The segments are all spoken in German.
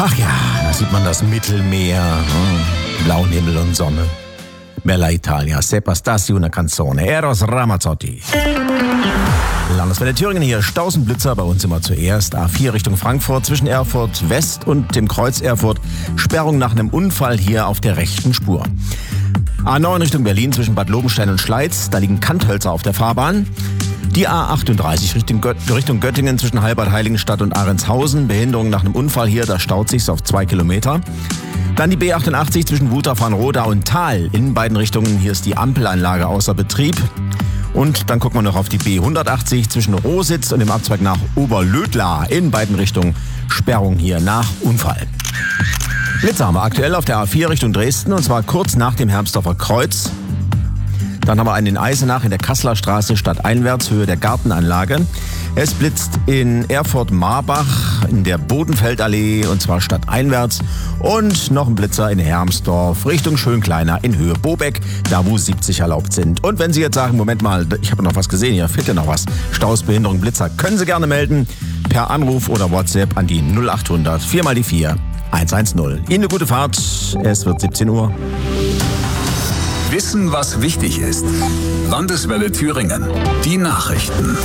Ach ja, da sieht man das Mittelmeer, blauen Himmel und Sonne. Bella Italia, se pastassi una canzone, Eros Ramazzotti. Landeswelle Thüringen hier, Stausenblitzer, bei uns immer zuerst. A4 Richtung Frankfurt, zwischen Erfurt West und dem Kreuz Erfurt. Sperrung nach einem Unfall hier auf der rechten Spur. A9 Richtung Berlin, zwischen Bad Lobenstein und Schleiz, da liegen Kanthölzer auf der Fahrbahn. Die A38 Richtung Göttingen, zwischen Halbad Heiligenstadt und Ahrentshausen. Behinderung nach einem Unfall hier, da staut sich's auf 2 Kilometer. Dann die B88 zwischen Wutach-Farnroda und Thal. In beiden Richtungen, hier ist die Ampelanlage außer Betrieb. Und dann gucken wir noch auf die B180 zwischen Rositz und dem Abzweig nach Oberlödla. In beiden Richtungen Sperrung hier nach Unfall. Blitzer haben wir aktuell auf der A4 Richtung Dresden, und zwar kurz nach dem Hermsdorfer Kreuz. Dann haben wir einen in Eisenach in der Kasseler Straße stadteinwärts, Höhe der Gartenanlage. Es blitzt in Erfurt-Marbach in der Bodenfeldallee, und zwar stadteinwärts. Und noch ein Blitzer in Hermsdorf Richtung Schönkleiner in Höhe Bobeck, da wo 70 erlaubt sind. Und wenn Sie jetzt sagen, Moment mal, ich habe noch was gesehen, hier fehlt ja noch was. Staus, Behinderung, Blitzer, können Sie gerne melden per Anruf oder WhatsApp an die 0800 4 mal die 4 110. Ihnen eine gute Fahrt, es wird 17 Uhr. Wissen, was wichtig ist. Landeswelle Thüringen. Die Nachrichten.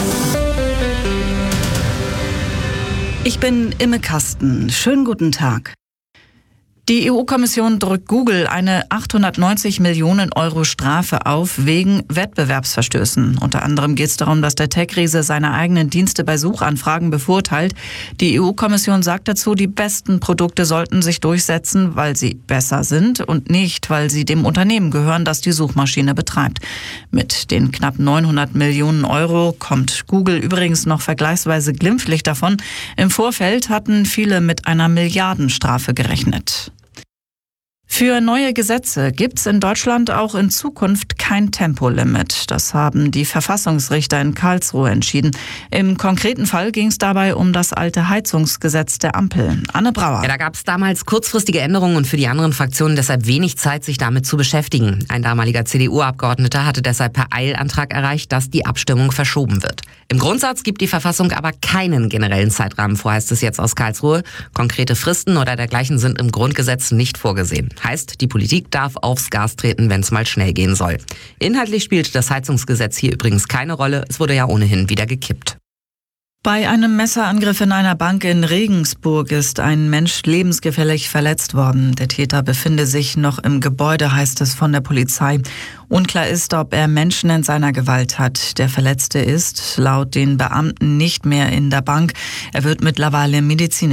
Ich bin Imme Kasten. Schönen guten Tag. Die EU-Kommission drückt Google eine 890 Millionen Euro Strafe auf wegen Wettbewerbsverstößen. Unter anderem geht es darum, dass der Tech-Riese seine eigenen Dienste bei Suchanfragen bevorteilt. Die EU-Kommission sagt dazu, die besten Produkte sollten sich durchsetzen, weil sie besser sind und nicht, weil sie dem Unternehmen gehören, das die Suchmaschine betreibt. Mit den knapp 900 Millionen Euro kommt Google übrigens noch vergleichsweise glimpflich davon. Im Vorfeld hatten viele mit einer Milliardenstrafe gerechnet. Für neue Gesetze gibt's in Deutschland auch in Zukunft kein Tempolimit. Das haben die Verfassungsrichter in Karlsruhe entschieden. Im konkreten Fall ging es dabei um das alte Heizungsgesetz der Ampel. Anne Brauer. Ja, da gab es damals kurzfristige Änderungen und für die anderen Fraktionen deshalb wenig Zeit, sich damit zu beschäftigen. Ein damaliger CDU-Abgeordneter hatte deshalb per Eilantrag erreicht, dass die Abstimmung verschoben wird. Im Grundsatz gibt die Verfassung aber keinen generellen Zeitrahmen vor, heißt es jetzt aus Karlsruhe. Konkrete Fristen oder dergleichen sind im Grundgesetz nicht vorgesehen. Heißt, die Politik darf aufs Gas treten, wenn es mal schnell gehen soll. Inhaltlich spielt das Heizungsgesetz hier übrigens keine Rolle. Es wurde ja ohnehin wieder gekippt. Bei einem Messerangriff in einer Bank in Regensburg ist ein Mensch lebensgefährlich verletzt worden. Der Täter befinde sich noch im Gebäude, heißt es von der Polizei. Unklar ist, ob er Menschen in seiner Gewalt hat. Der Verletzte ist laut den Beamten nicht mehr in der Bank. Er wird mittlerweile medizinisch